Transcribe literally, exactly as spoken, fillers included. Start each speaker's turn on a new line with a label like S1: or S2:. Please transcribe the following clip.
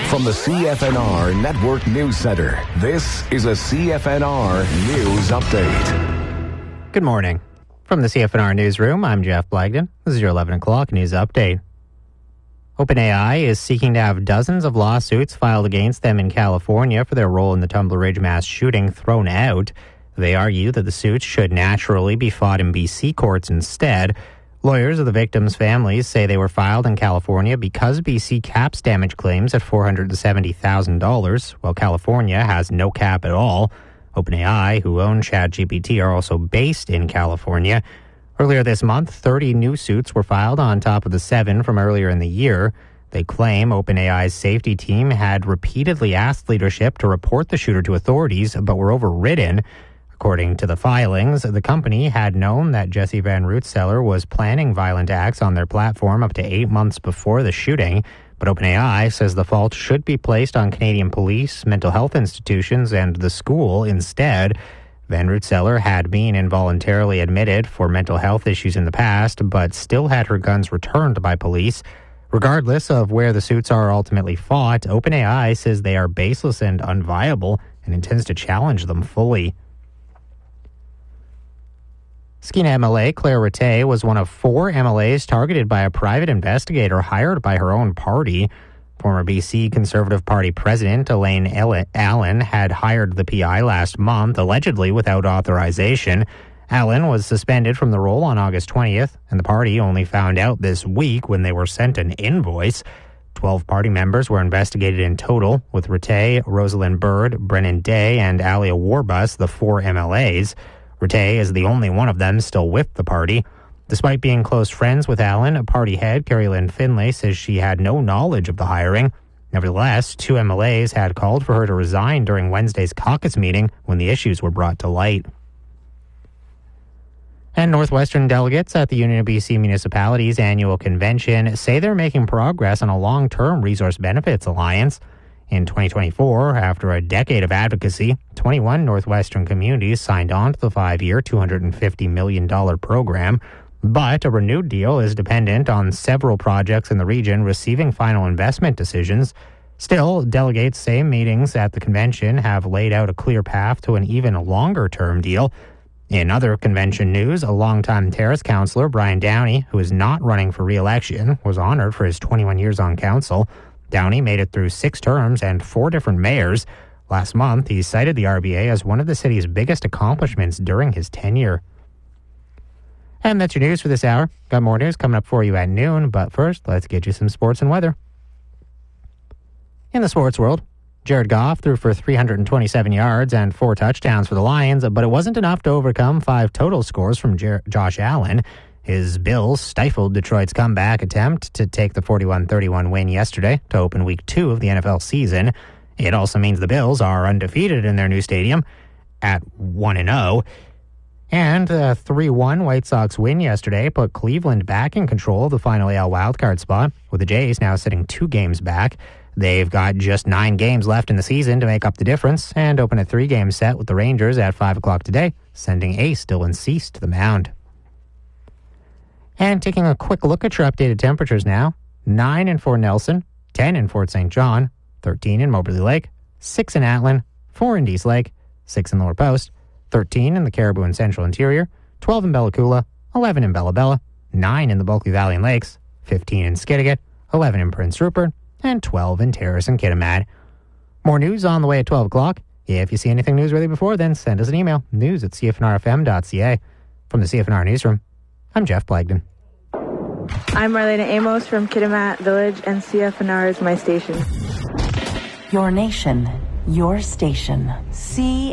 S1: From the C F N R Network News Center, this is a C F N R News Update.
S2: Good morning. From the C F N R Newsroom, I'm Jeff Blagden. This is your eleven o'clock News Update. OpenAI is seeking to have dozens of lawsuits filed against them in California for their role in the Tumbler Ridge mass shooting thrown out. They argue that the suits should naturally be fought in B C courts instead. Lawyers of the victims' families say they were filed in California because B C caps damage claims at four hundred seventy thousand dollars, while California has no cap at all. OpenAI, who own ChatGPT, are also based in California. Earlier this month, thirty new suits were filed on top of the seven from earlier in the year. They claim OpenAI's safety team had repeatedly asked leadership to report the shooter to authorities, but were overridden. According to the filings, the company had known that Jesse Van Rootselaar was planning violent acts on their platform up to eight months before the shooting, but OpenAI says the fault should be placed on Canadian police, mental health institutions, and the school instead. Van Rootselaar had been involuntarily admitted for mental health issues in the past, but still had her guns returned by police. Regardless of where the suits are ultimately fought, OpenAI says they are baseless and unviable and intends to challenge them fully. Skeena M L A Claire Rattay was one of four M L As targeted by a private investigator hired by her own party. Former B C Conservative Party President Elaine Allen had hired the P I last month, allegedly without authorization. Allen was suspended from the role on August twentieth, and the party only found out this week when they were sent an invoice. Twelve party members were investigated in total, with Rattay, Rosalind Byrd, Brennan Day, and Alia Warbus the four M L As. Rattay is the only one of them still with the party. Despite being close friends with Allen, party head Carrie Lynn Finlay says she had no knowledge of the hiring. Nevertheless, two M L As had called for her to resign during Wednesday's caucus meeting when the issues were brought to light. And Northwestern delegates at the Union of B C Municipalities annual convention say they're making progress on a long-term resource benefits alliance. In twenty twenty-four, after a decade of advocacy, twenty-one Northwestern communities signed on to the five-year, two hundred fifty million dollars program. But a renewed deal is dependent on several projects in the region receiving final investment decisions. Still, delegates say meetings at the convention have laid out a clear path to an even longer-term deal. In other convention news, a longtime Terrace councillor, Brian Downey, who is not running for re-election, was honored for his twenty-one years on council. Downey made it through six terms and four different mayors. Last month, he cited the R B A as one of the city's biggest accomplishments during his tenure. And that's your news for this hour. Got more news coming up for you at noon, but first, let's get you some sports and weather. In the sports world, Jared Goff threw for three hundred twenty-seven yards and four touchdowns for the Lions, but it wasn't enough to overcome five total scores from Jer- Josh Allen. His Bills stifled Detroit's comeback attempt to take the forty-one thirty-one win yesterday to open week two of the N F L season. It also means the Bills are undefeated in their new stadium at one and oh. And the three one White Sox win yesterday put Cleveland back in control of the final A L wildcard spot, with the Jays now sitting two games back. They've got just nine games left in the season to make up the difference and open a three-game set with the Rangers at five o'clock today, sending Ace Dylan Cease to the mound. And taking a quick look at your updated temperatures now. nine in Fort Nelson, ten in Fort Saint John, thirteen in Moberly Lake, six in Atlin, four in Dease Lake, six in Lower Post, thirteen in the Caribou and Central Interior, twelve in Bella Coola, eleven in Bella Bella, nine in the Bulkley Valley and Lakes, fifteen in Skidegate, eleven in Prince Rupert, and twelve in Terrace and Kitimat. More news on the way at twelve o'clock. If you see anything newsworthy before then, send us an email, news at c f n r f m dot c a. From the C F N R Newsroom, I'm Jeff Blagden.
S3: I'm Marlena Amos from Kitimat Village, and C F N R is my station.
S4: Your nation, your station. C